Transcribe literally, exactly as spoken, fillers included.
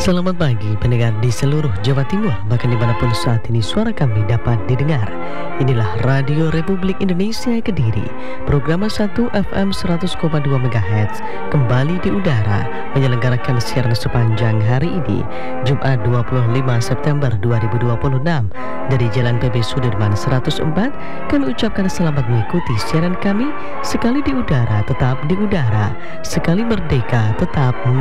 Selamat pagi pendengar di seluruh Jawa Timur, bahkan dimanapun saat ini suara kami dapat didengar. Inilah Radio Republik Indonesia Kediri, program satu F M seratus koma dua MHz kembali di udara menyelenggarakan siaran sepanjang hari ini Jumat dua puluh lima September dua ribu dua puluh enam dari Jalan P B Sudirman seratus empat. Kami ucapkan selamat mengikuti siaran kami. Sekali di udara tetap di udara, sekali merdeka tetap